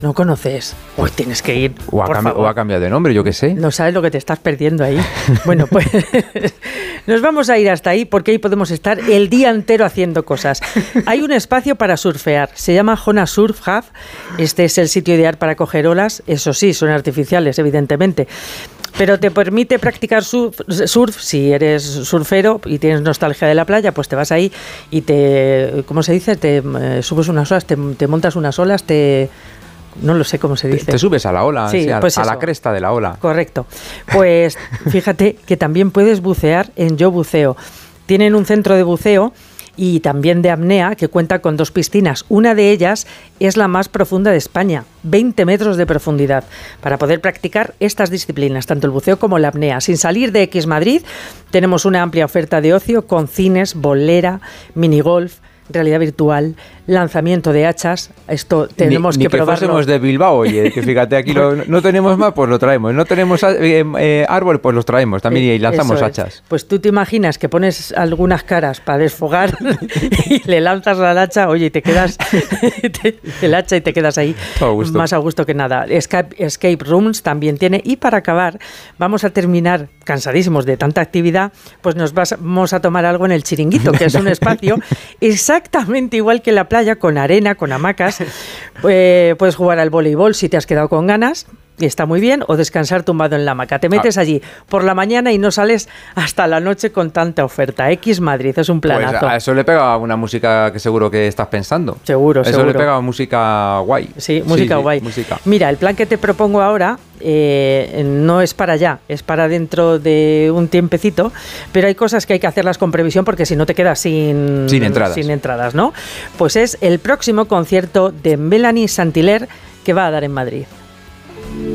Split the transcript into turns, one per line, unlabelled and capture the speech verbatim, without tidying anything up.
¿No conoces? Uy, tienes que ir,
o ha,
por
cambi-
favor.
o ha cambiado de nombre, yo qué sé.
No sabes lo que te estás perdiendo ahí. Bueno, pues nos vamos a ir hasta ahí porque ahí podemos estar el día entero haciendo cosas. Hay un espacio para surfear, se llama Jona Surf Hub. Este es el sitio ideal para coger olas. Eso sí, son artificiales, evidentemente. Pero te permite practicar surf, surf si eres surfero y tienes nostalgia de la playa, pues te vas ahí y te, ¿cómo se dice? Te eh, subes unas olas, te, te montas unas olas, te... No lo sé cómo se dice.
Te, te subes a la ola,
sí,
sí, a,
pues
a la
eso.
cresta de la ola.
Correcto. Pues fíjate que también puedes bucear en Yo Buceo. Tienen un centro de buceo y también de apnea que cuenta con dos piscinas. Una de ellas es la más profunda de España, veinte metros de profundidad, para poder practicar estas disciplinas, tanto el buceo como la apnea. Sin salir de X Madrid, tenemos una amplia oferta de ocio con cines, bolera, minigolf, realidad virtual, lanzamiento de hachas. Esto tenemos
ni,
que
ni
probarlo.
que fuésemos de Bilbao, oye, que fíjate, aquí lo, no tenemos más, pues lo traemos. No tenemos eh, eh, árbol, pues los traemos también y lanzamos
Eso
hachas.
Es. Pues tú te imaginas que pones algunas caras para desfogar y le lanzas la hacha, oye, y te quedas te, el hacha y te quedas ahí
a gusto.
Más a gusto que nada. Escape, escape rooms también tiene. Y para acabar, vamos a terminar cansadísimos de tanta actividad, pues nos vamos a tomar algo en el Chiringuito, que es un espacio exactamente igual que la playa, con arena, con hamacas. Eh, puedes jugar al voleibol si te has quedado con ganas, y está muy bien, o descansar tumbado en la hamaca. Te metes
ah.
allí por la mañana y no sales hasta la noche con tanta oferta. X Madrid, es un planazo.
Pues a eso le pega una música que seguro que estás pensando.
Seguro,
eso
seguro.
Eso le pega música guay.
Sí, música
sí,
guay.
Sí, música.
Mira, el plan que te propongo ahora eh, no es para allá, es para dentro de un tiempecito, pero hay cosas que hay que hacerlas con previsión porque si no te quedas sin,
sin entradas.
sin entradas, ¿no? Pues es el próximo concierto de Melanie Saint-Hilaire que va a dar en Madrid.